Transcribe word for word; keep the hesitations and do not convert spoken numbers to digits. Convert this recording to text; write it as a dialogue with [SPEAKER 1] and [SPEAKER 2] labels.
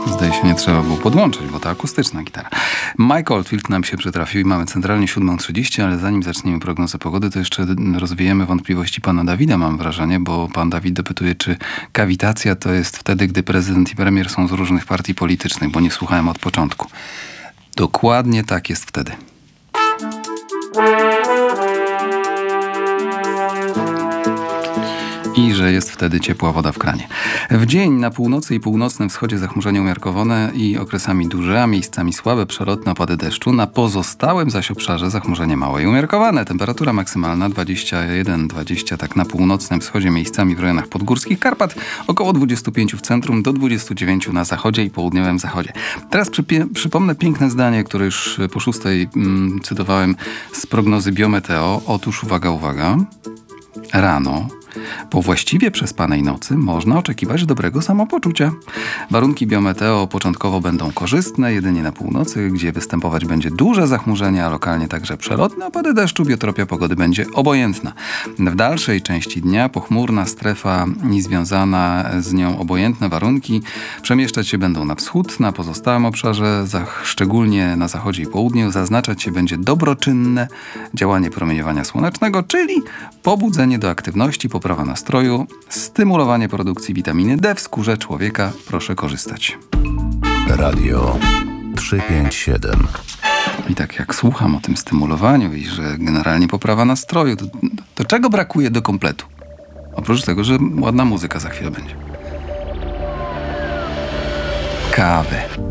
[SPEAKER 1] Zdaje się, nie trzeba było podłączyć, bo to akustyczna gitara. Mike Oldfield nam się przytrafił i mamy centralnie siódma trzydzieści, ale zanim zaczniemy prognozę pogody, to jeszcze rozwiejemy wątpliwości pana Dawida, mam wrażenie, bo pan Dawid dopytuje, czy kawitacja to jest wtedy, gdy prezydent i premier są z różnych partii politycznych, bo nie słuchałem od początku. Dokładnie tak jest wtedy. I że jest wtedy ciepła woda w kranie. W dzień na północy i północnym wschodzie zachmurzenie umiarkowane i okresami duże, a miejscami słabe, przelotne opady deszczu. Na pozostałym zaś obszarze zachmurzenie małe i umiarkowane. Temperatura maksymalna dwadzieścia jeden dwadzieścia tak na północnym wschodzie, miejscami w rejonach podgórskich Karpat, około dwadzieścia pięć w centrum do dwudziestu dziewięciu na zachodzie i południowym zachodzie. Teraz przypie- przypomnę piękne zdanie, które już po szóstej mm, cytowałem z prognozy Biometeo. Otóż uwaga, uwaga, rano po właściwie przespanej nocy można oczekiwać dobrego samopoczucia. Warunki biometeo początkowo będą korzystne, jedynie na północy, gdzie występować będzie duże zachmurzenie, a lokalnie także przelotne opady deszczu. Biotropia pogody będzie obojętna. W dalszej części dnia pochmurna strefa i związana z nią obojętne warunki przemieszczać się będą na wschód, na pozostałym obszarze, szczególnie na zachodzie i południu, zaznaczać się będzie dobroczynne działanie promieniowania słonecznego, czyli pobudzenie do aktywności, poprawa nastroju, stymulowanie produkcji witaminy D w skórze człowieka. Proszę korzystać.
[SPEAKER 2] Radio trzysta pięćdziesiąt siedem.
[SPEAKER 1] I tak jak słucham o tym stymulowaniu i że generalnie poprawa nastroju, to, to czego brakuje do kompletu? Oprócz tego, że ładna muzyka za chwilę będzie. Kawy.